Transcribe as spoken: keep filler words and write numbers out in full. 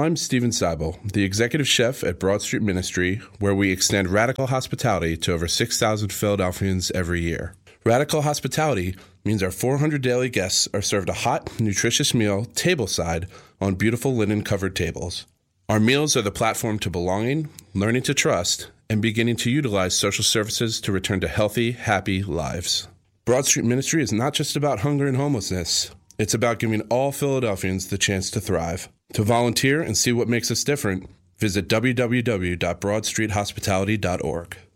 I'm Stephen Seibel, the executive chef at Broad Street Ministry, where we extend radical hospitality to over six thousand Philadelphians every year. Radical hospitality means our four hundred daily guests are served a hot, nutritious meal tableside on beautiful linen-covered tables. Our meals are the platform to belonging, learning to trust, and beginning to utilize social services to return to healthy, happy lives. Broad Street Ministry is not just about hunger and homelessness. It's about giving all Philadelphians the chance to thrive. To volunteer and see what makes us different, visit w w w dot broad street hospitality dot org.